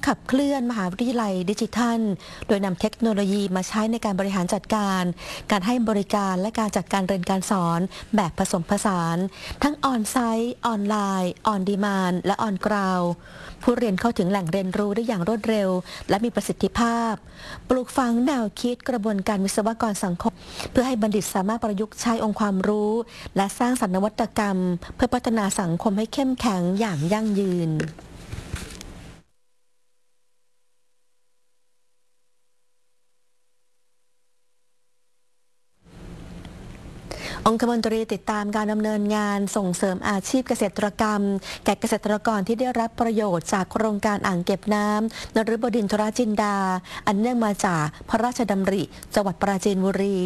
ขับเคลื่อนมหาวิทยาลัยดิจิทัลโดยนำเทคโนโลยีมาใช้ในการบริหารจัดการการให้บริการและการจัดการเรียนการสอนแบบผสมผสานทั้งออนไซต์ออนไลน์ออนดีมานด์และออนกราวด์ผู้เรียนเข้าถึงแหล่งเรียนรู้ได้อย่างรวดเร็วและมีประสิทธิภาพปลูกฝังแนวคิดกระบวนการวิศวกรสังคมเพื่อให้บัณฑิตสามารถประยุกต์ใช้องค์ความรู้และสร้างสรรค์นวัตกรรมเพื่อพัฒนาสังคมให้เข้มแข็งอย่างยั่งยืนองคมนตรีติดตามการดำเนินงานส่งเสริมอาชีพเกษตรกรรมแก่เกษตรกรที่ได้รับประโยชน์จากโครงการอ่างเก็บน้ำนฤบดินทรจินดาอันเนื่องมาจากพระราชดำริจังหวัดปราจีนบุรี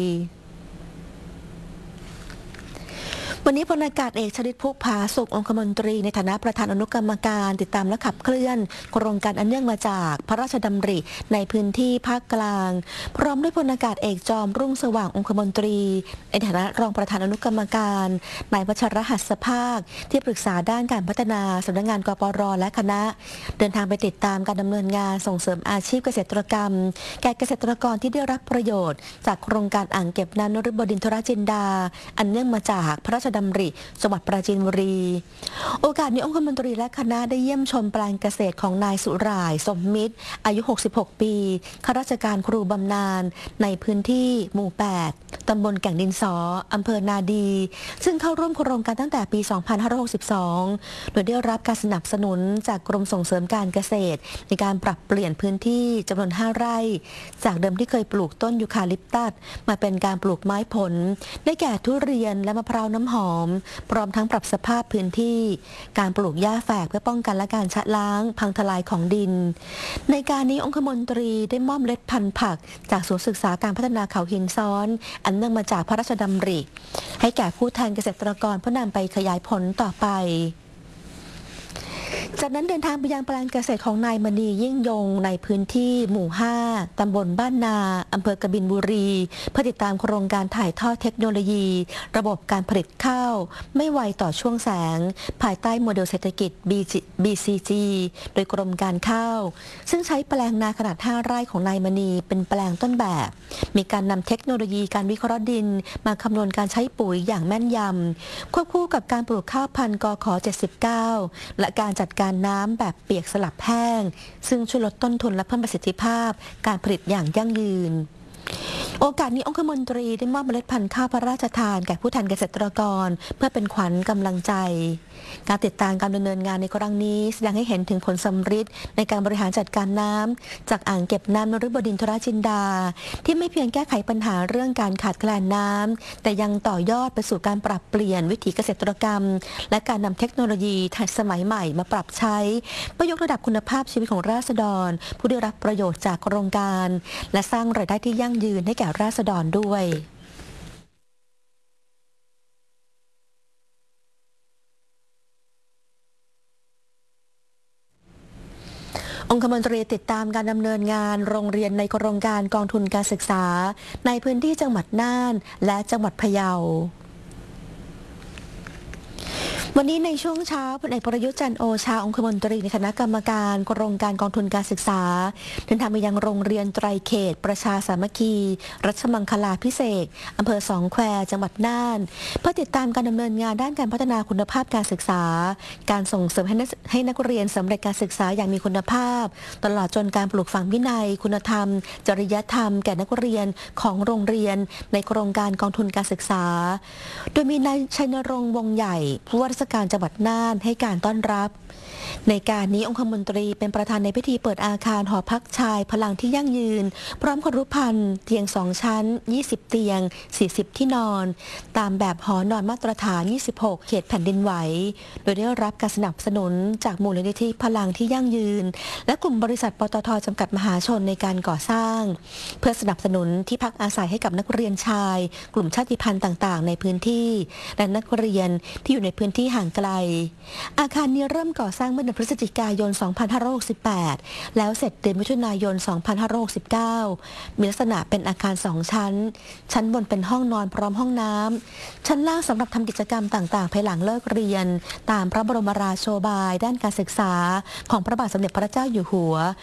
วันนี้พลอากาศเอกชลิตพุกผาสุของคมนตรีในฐานะประธานอนุกรรมการติดตามและขับเคลื่อนโครงการอันเนื่องมาจากพระราชดำริในพื้นที่ภาคกลางพร้อมด้วยพลอากาศเอกจอมรุ่งสว่างองคมนตรีในฐานะรองประธานอนุกรรมการนายวัชรหัสภาคที่ปรึกษาด้านการพัฒนาสำนักงานกปร.และคณะเดินทางไปติดตามการดำเนินงานส่งเสริมอาชีพเกษตรกรรมแก่เกษตรกรที่ได้รับประโยชน์จากโครงการอ่างเก็บน้ำนฤบดินทรจินดาอันเนื่องมาจากพระราชดำริจังหวัดปราจีนบุรีโอกาสนี้องคมนตรีและคณะได้เยี่ยมชมแปลงเกษตรของนายสุร่ายสมมิตรอายุ66ปีข้าราชการครูบำนาญในพื้นที่หมู่8ตำบลแก่งดินสออำเภอนาดีซึ่งเข้าร่วมโครงการตั้งแต่ปี2562โดยได้รับการสนับสนุนจากกรมส่งเสริมการเกษตรในการปรับเปลี่ยนพื้นที่จำนวน5 ไร่จากเดิมที่เคยปลูกต้นยูคาลิปตัสมาเป็นการปลูกไม้ผลได้แก่ทุเรียนและมะพร้าวน้ำหอมพร้อมทั้งปรับสภาพพื้นที่การปลูกหญ้าแฝกเพื่อป้องกันและการชะล้างพังทลายของดินในการนี้องคมนตรีได้มอบเมล็ดพันธุ์ผักจากศูนย์ศึกษาการพัฒนาเขาหินซ้อนอันเนื่องมาจากพระราชดำริให้แก่ผู้แทนเกษตรกรเพื่อนำไปขยายผลต่อไปจากนั้นเดินทางไปยังแปลงเกษตรของนายมณียิ่งยงในพื้นที่หมู่5ตำบลบ้านนาอำเภอกบินบุรีเพื่อติดตามโครงการถ่ายทอดเทคโนโลยีระบบการผลิตข้าวไม่ไวต่อช่วงแสงภายใต้โมเดลเศรษฐกิจ BCG โดยกรมการข้าวซึ่งใช้แปลงนาขนาด5 ไร่ของนายมณีเป็นแปลงต้นแบบมีการนำเทคโนโลยีการวิเคราะห์ดินมาคำนวณการใช้ปุ๋ยอย่างแม่นยำควบคู่กับการปลูกข้าวพันธุ์กข79และการจัดการน้ำแบบเปียกสลับแห้งซึ่งช่วยลดต้นทุนและเพิ่มประสิทธิภาพการผลิตอย่างยั่งยืนโอกาสนี้องคมนตรีได้มอบเมล็ดพันธุ์ข้าวพระราชทานแก่ผู้แทนเกษตรกรเพื่อเป็นขวัญกำลังใจการติดตามการดำเนินงานในครั้งนี้แสดงให้เห็นถึงผลสำฤทธิ์ในการบริหารจัดการน้ำจากอ่างเก็บน้ำนฤบดินทรจินดาที่ไม่เพียงแก้ไขปัญหาเรื่องการขาดแคลนน้ำแต่ยังต่อยอดไปสู่การปรับเปลี่ยนวิถีเกษตรกรรมและการนำเทคโนโลยีทันสมัยใหม่มาปรับใช้เพื่อยกระดับคุณภาพชีวิตของราษฎรผู้ได้รับประโยชน์จากโครงการและสร้างรายได้ที่ยั่งยืนให้แก่ราษฎรด้วยองคมนตรีติดตามการดำเนินงานโรงเรียนในโครงการกองทุนการศึกษาในพื้นที่จังหวัดน่านและจังหวัดพะเยาวันนี้ในช่วงเช้าพลเอกประยุทธ์จันทร์โอชาองคมนตรีในคณะกรรมการโครงการกองทุนการศึกษาเดินทางไปยังโรงเรียนไตรเขตประชาสามัคคีรัชมังคลาภิเษกอำเภอสองแควจังหวัดน่านเพื่อติดตามการดำเนินงานด้านการพัฒนาคุณภาพการศึกษาการส่งเสริมให้นักเรียนสำเร็จการศึกษาอย่างมีคุณภาพตลอดจนการปลูกฝังวินัยคุณธรรมจริยธรรมแก่นักเรียนของโรงเรียนในโครงการกองทุนการศึกษาโดยมีนายชัยนรงค์วงใหญ่ผู้ว่าราชการจังหวัดน่านให้การต้อนรับในการนี้องคมนตรีเป็นประธานในพิธีเปิดอาคารหอพักชายพลังที่ยั่งยืนพร้อมครุภัณฑ์เตียง2 ชั้น20 เตียง40 ที่นอนตามแบบหอนอนมาตรฐาน26เขตแผ่นดินไหวโดยได้รับการสนับสนุนจากมูลนิธิพลังที่ยั่งยืนและกลุ่มบริษัทปตท.จำกัดมหาชนในการก่อสร้างเพื่อสนับสนุนที่พักอาศัยให้กับนักเรียนชายกลุ่มชาติพันธุ์ต่างๆในพื้นที่และนักเรียนที่อยู่ในพื้นที่ห่างไกลอาคารนี้เริ่มก่อสร้างเมื่อเดือนพฤศจิกายน 2568 แล้วเสร็จเดือนมิถุนายน 2569 มีลักษณะเป็นอาคาร2 ชั้นชั้นบนเป็นห้องนอนพร้อมห้องน้ำชั้นล่างสำหรับทำกิจกรรมต่างๆภายหลังเลิกเรียนตามพระบรมราโชบายด้านการศึกษาของพระบาทสมเด็จพระเจ้าอยู่หัว